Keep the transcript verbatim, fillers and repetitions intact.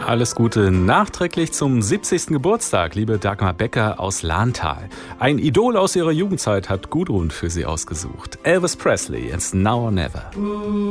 Alles Gute nachträglich zum siebzigsten Geburtstag, liebe Dagmar Becker aus Lahntal. Ein Idol aus ihrer Jugendzeit hat Gudrun für sie ausgesucht. Elvis Presley, It's Now or Never.